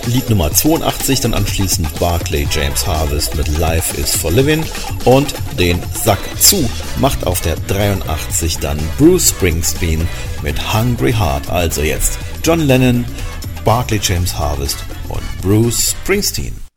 Lied Nummer 82, dann anschließend Barclay James Harvest mit Life is for Living und den Sack zu macht auf der 83 dann Bruce Springsteen mit Hungry Heart. Also jetzt John Lennon, Barclay James Harvest und Bruce Springsteen.